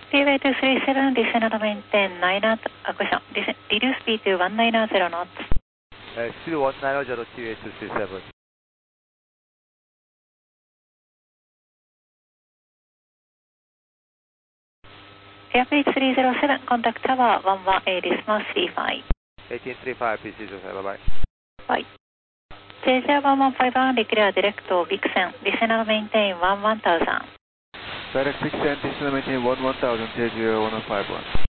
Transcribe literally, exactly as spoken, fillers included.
Freeway two three seven, descend and maintain nine knot, uh, question, descend, reduce speed to one nine zero knots. Uh, still one nine zero, T V A two three seven. Airplane three zero seven, contact tower one one eight, Dismount three five. eighteen three five, P C zero five, bye bye. Bye. J J one one five one, declare direct to Vixen, descend and maintain one one thousand. Direct Vixen, descend and maintain one one thousand, J J one one five one.